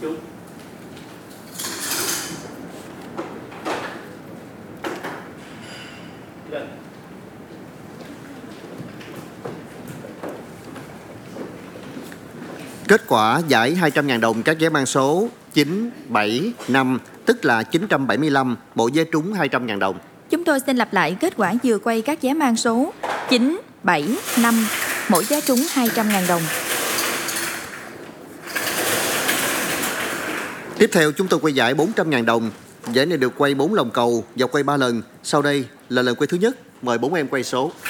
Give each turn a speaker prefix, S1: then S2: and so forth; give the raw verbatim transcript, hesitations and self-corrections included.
S1: chút. Rồi.
S2: Kết quả giải hai trăm ngàn đồng các vé mang số chín, bảy, năm, tức là chín trăm bảy mươi lăm, mỗi vé trúng hai trăm ngàn đồng.
S3: Chúng tôi xin lặp lại kết quả vừa quay các vé mang số chín, bảy, năm, mỗi vé trúng hai trăm ngàn đồng.
S2: Tiếp theo chúng tôi quay giải bốn trăm ngàn đồng. Giải này được quay bốn lòng cầu và quay ba lần. Sau đây là lần quay thứ nhất. Mời bốn em quay số.